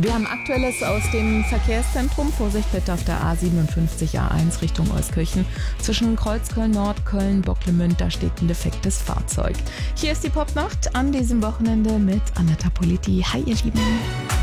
Wir haben Aktuelles aus dem Verkehrszentrum. Vorsicht bitte auf der A57 A1 Richtung Euskirchen. Zwischen Kreuzköln-Nord, Köln-Bocklemünd, da steht ein defektes Fahrzeug. Hier ist die Popnacht an diesem Wochenende mit Aneta Politi. Hi ihr Lieben.